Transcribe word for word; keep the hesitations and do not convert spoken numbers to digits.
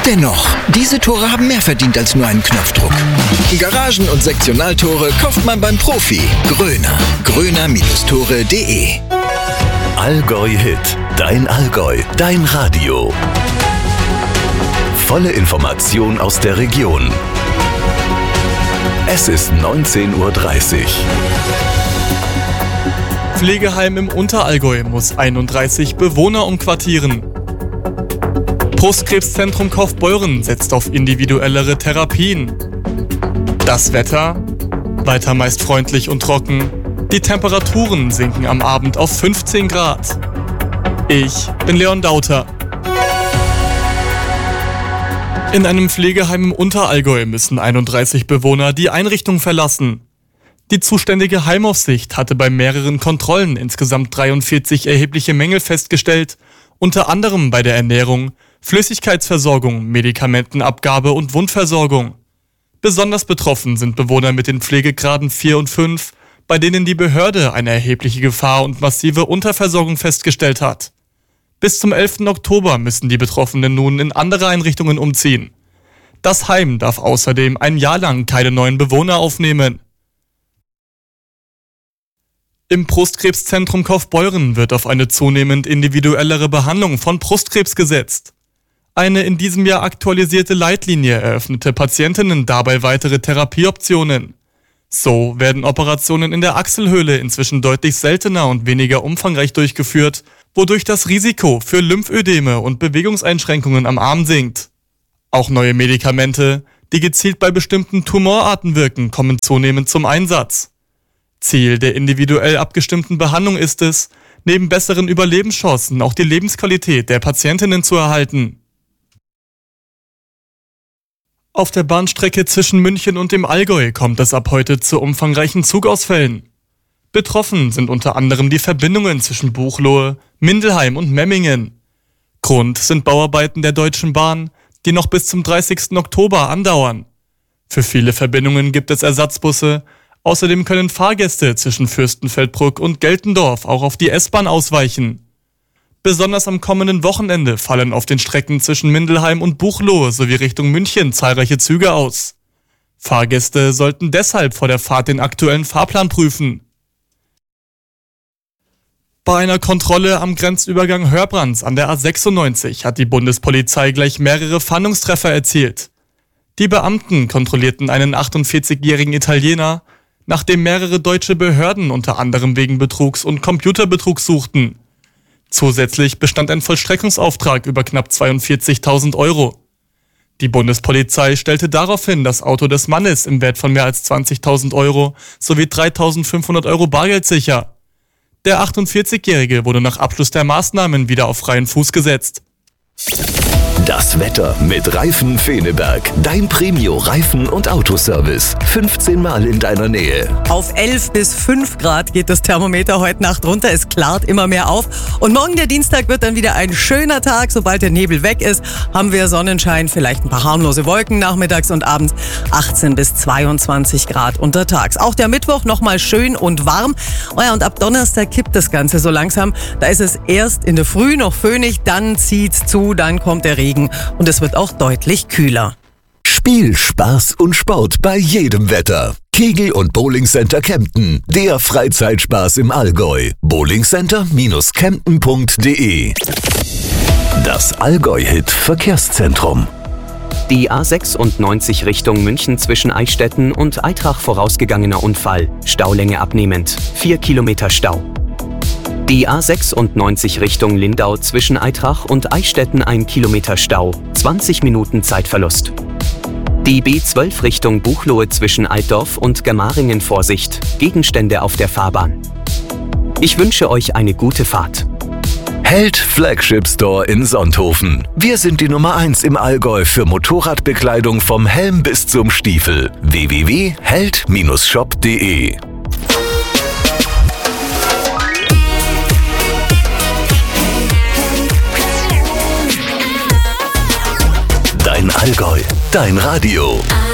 Dennoch, diese Tore haben mehr verdient als nur einen Knopfdruck. Garagen- und Sektionaltore kauft man beim Profi. Gröner. gröner Tore punkt de. Allgäu Hit. Dein Allgäu. Dein Radio. Volle Information aus der Region. Es ist neunzehn Uhr dreißig. Pflegeheim im Unterallgäu muss einunddreißig Bewohner umquartieren. Brustkrebszentrum Kaufbeuren setzt auf individuellere Therapien. Das Wetter? Weiter meist freundlich und trocken. Die Temperaturen sinken am Abend auf fünfzehn Grad. Ich bin Leon Dauter. In einem Pflegeheim im Unterallgäu müssen einunddreißig Bewohner die Einrichtung verlassen. Die zuständige Heimaufsicht hatte bei mehreren Kontrollen insgesamt dreiundvierzig erhebliche Mängel festgestellt, unter anderem bei der Ernährung, Flüssigkeitsversorgung, Medikamentenabgabe und Wundversorgung. Besonders betroffen sind Bewohner mit den Pflegegraden vier und fünf, bei denen die Behörde eine erhebliche Gefahr und massive Unterversorgung festgestellt hat. Bis zum elften Oktober müssen die Betroffenen nun in andere Einrichtungen umziehen. Das Heim darf außerdem ein Jahr lang keine neuen Bewohner aufnehmen. Im Brustkrebszentrum Kaufbeuren wird auf eine zunehmend individuellere Behandlung von Brustkrebs gesetzt. Eine in diesem Jahr aktualisierte Leitlinie eröffnete Patientinnen dabei weitere Therapieoptionen. So werden Operationen in der Achselhöhle inzwischen deutlich seltener und weniger umfangreich durchgeführt, wodurch das Risiko für Lymphödeme und Bewegungseinschränkungen am Arm sinkt. Auch neue Medikamente, die gezielt bei bestimmten Tumorarten wirken, kommen zunehmend zum Einsatz. Ziel der individuell abgestimmten Behandlung ist es, neben besseren Überlebenschancen auch die Lebensqualität der Patientinnen zu erhalten. Auf der Bahnstrecke zwischen München und dem Allgäu kommt es ab heute zu umfangreichen Zugausfällen. Betroffen sind unter anderem die Verbindungen zwischen Buchloe, Mindelheim und Memmingen. Grund sind Bauarbeiten der Deutschen Bahn, die noch bis zum dreißigsten Oktober andauern. Für viele Verbindungen gibt es Ersatzbusse. Außerdem können Fahrgäste zwischen Fürstenfeldbruck und Geltendorf auch auf die S-Bahn ausweichen. Besonders am kommenden Wochenende fallen auf den Strecken zwischen Mindelheim und Buchloe sowie Richtung München zahlreiche Züge aus. Fahrgäste sollten deshalb vor der Fahrt den aktuellen Fahrplan prüfen. Bei einer Kontrolle am Grenzübergang Hörbrands an der A sechsundneunzig hat die Bundespolizei gleich mehrere Fahndungstreffer erzielt. Die Beamten kontrollierten einen achtundvierzigjährigen Italiener, nachdem mehrere deutsche Behörden unter anderem wegen Betrugs und Computerbetrugs suchten. Zusätzlich bestand ein Vollstreckungsauftrag über knapp zweiundvierzigtausend Euro. Die Bundespolizei stellte daraufhin das Auto des Mannes im Wert von mehr als zwanzigtausend Euro sowie dreitausendfünfhundert Euro Bargeld sicher. Der achtundvierzigjährige wurde nach Abschluss der Maßnahmen wieder auf freien Fuß gesetzt. Das Wetter mit Reifen Feneberg. Dein Premio-Reifen- und Autoservice. fünfzehn Mal in deiner Nähe. Auf elf bis fünf Grad geht das Thermometer heute Nacht runter. Es klart immer mehr auf. Und morgen, der Dienstag, wird dann wieder ein schöner Tag. Sobald der Nebel weg ist, haben wir Sonnenschein, vielleicht ein paar harmlose Wolken nachmittags und abends. achtzehn bis zweiundzwanzig Grad untertags. Auch der Mittwoch nochmal schön und warm. Oh ja, und ab Donnerstag kippt das Ganze so langsam. Da ist es erst in der Früh noch föhnig, dann zieht's zu, dann kommt der Regen. Und es wird auch deutlich kühler. Spiel, Spaß und Sport bei jedem Wetter. Kegel- und Bowlingcenter Kempten. Der Freizeitspaß im Allgäu. bowlingcenter Bindestrich kempten Punkt de. Das Allgäu-Hit Verkehrszentrum. Die A sechsundneunzig Richtung München zwischen Eichstätten und Aitrach vorausgegangener Unfall. Staulänge abnehmend. vier Kilometer Stau. Die A sechsundneunzig Richtung Lindau zwischen Aitrach und Eichstätten ein Kilometer Stau, zwanzig Minuten Zeitverlust. Die B zwölf Richtung Buchloe zwischen Altdorf und Germaringen Vorsicht, Gegenstände auf der Fahrbahn. Ich wünsche euch eine gute Fahrt. Held Flagship Store in Sonthofen. Wir sind die Nummer eins im Allgäu für Motorradbekleidung vom Helm bis zum Stiefel. w w w punkt held Bindestrich shop punkt de. Dein Allgäu, dein Radio.